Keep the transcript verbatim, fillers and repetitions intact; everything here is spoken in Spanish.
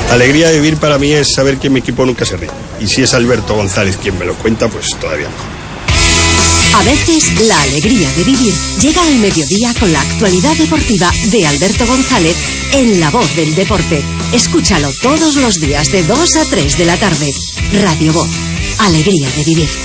Alegría de vivir para mí es saber que mi equipo nunca se ríe. Y si es Alberto González quien me lo cuenta, pues todavía mejor. A veces, la alegría de vivir llega al mediodía con la actualidad deportiva de Alberto González en La Voz del Deporte. Escúchalo todos los días de dos a tres de la tarde. Radio Voz. Alegría de vivir.